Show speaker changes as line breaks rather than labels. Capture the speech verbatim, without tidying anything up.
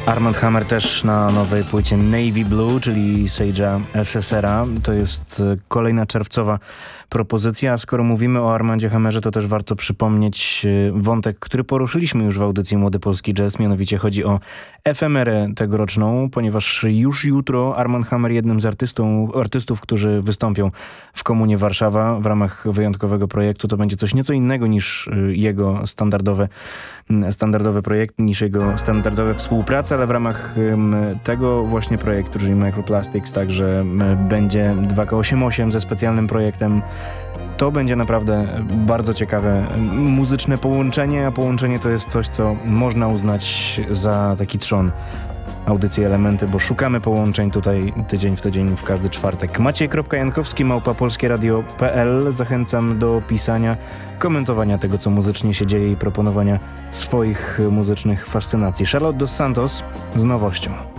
Armand Hammer też na nowej płycie Navy Blue, czyli Sage'a Elsessera. To jest kolejna czerwcowa propozycja. A skoro mówimy o Armandzie Hammerze, to też warto przypomnieć wątek, który poruszyliśmy już w audycji Młody Polski Jazz. Mianowicie chodzi o efemerę tegoroczną, ponieważ już jutro Armand Hammer, jednym z artystą, artystów, którzy wystąpią w Komunie Warszawa w ramach wyjątkowego projektu, to będzie coś nieco innego niż jego standardowe, standardowy projekt, niż jego standardowe współpraca, ale w ramach tego właśnie projektu, czyli Microplastics, także będzie dwa K osiemdziesiąt osiem ze specjalnym projektem. To będzie naprawdę bardzo ciekawe muzyczne połączenie, a połączenie to jest coś, co można uznać za taki trzon audycji Elementy, bo szukamy połączeń tutaj tydzień w tydzień, w każdy czwartek. Maciej.Jankowski, małpa polskieradio kropka p l. Zachęcam do pisania, komentowania tego, co muzycznie się dzieje i proponowania swoich muzycznych fascynacji. Charlotte dos Santos z nowością.